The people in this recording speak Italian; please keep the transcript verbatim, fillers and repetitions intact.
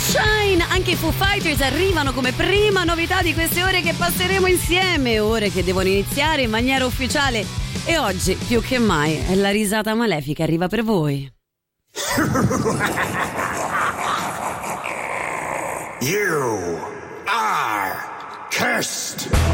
Shine, anche i Foo Fighters arrivano come prima novità di queste ore che passeremo insieme, ore che devono iniziare in maniera ufficiale e oggi più che mai la risata malefica arriva per voi. You are cursed.